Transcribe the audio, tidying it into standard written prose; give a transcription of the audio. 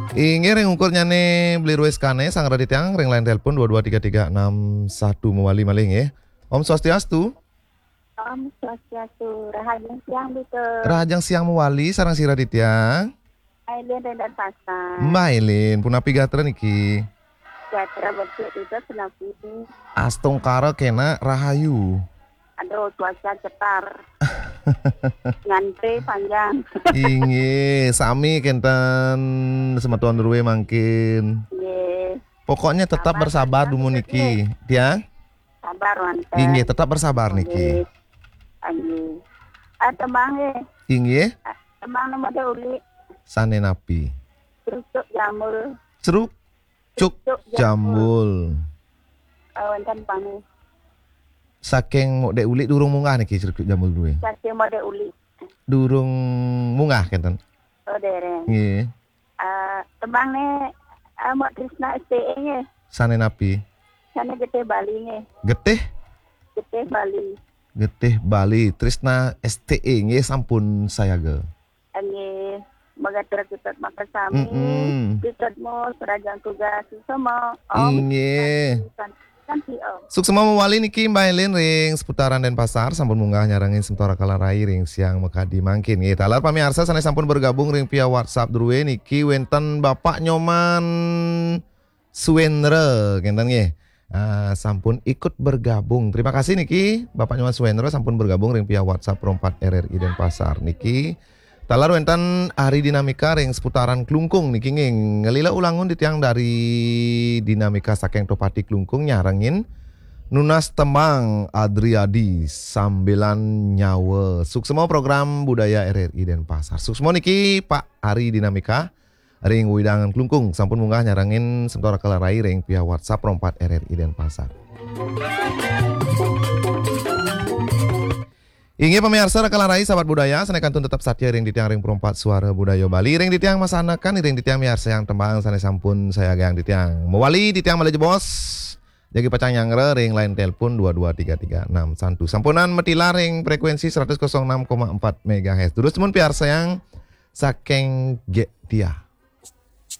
Inge ring ukurnya nih beli ruwes kane sang raditiang ring lain telepon 223361 mewali maling ya. Om Swastiastu. Om Swastiastu, Rahayu siang gitu. Rajang siang mewali sarang si raditiang. Aileen dan Pasar. Mbak Aileen, punapi gatra niki. Gatra bersih itu penapi. Astung kara kena rahayu. Aduh, cuaca cetar. Ngantri panjang. Inge, sami kenten sematuan ruwe mangkin. Ye. Pokoknya tetap bersabar dulu niki, tiang. Sabar mantan. Inge tetap bersabar niki. Ayo. Temang Inge, temang nama ada uli. sane napi. Seruk jamur. Ceruk, cuk, jambul. Wantan pangu. Saking mau dek ulik durung munggah niki ceruk jambul duwe. Saking mau ada uli. Durung munggah kenten. Oh dereng. Nggih. Temang mau Trisna STE nya. Sane napi. Sana gede Bali nya. Getih, Gede Bali. getih Bali. Trisna STE nggih sampun saya ge. Ani magatra kita makan sami. Kita mau serajang tugas sama. Inggih. Kanti om. Suksema mewali niki Mbak Aileen ring seputaran Denpasar sampun munggah nyarangin sementara kalarai ring siang mekadi mangkin. Nggih, talar pamirsa sanai sampun bergabung ring via WhatsApp druwe niki wenten Bapak Nyoman Suwendra kenten nggih. Sampun ikut bergabung. Terima kasih niki Bapak Nyoman Suwendra sampun bergabung ring via WhatsApp Rompat RRI Denpasar niki. Talar wenten hari dinamika ring seputaran Klungkung niki nging ngelila ulangun di tiang dari dinamika saking topati Klungkung nyarangin Nunas Temang Adriadi sambilan nyawa. Suksema program budaya RRI Denpasar. Suksema niki Pak hari dinamika ring widangan Klungkung sampun munggah nyarangin sementara kalarai ring via WhatsApp Rompat RRI Denpasar. Inge pemirsa kalarai sahabat budaya senekan tun tetap satya ring di tiang ring perompat suara budaya Bali ring di tiang masanakan ring di tiang miarsa yang tembang sane sampun saya gang di tiang mewali di tiang Maleje bos jagi pacang nyangre ring lain telepon 223361 sampunan metila ring frekuensi 106,4 MHz terus temen piarsa yang saking ge dia.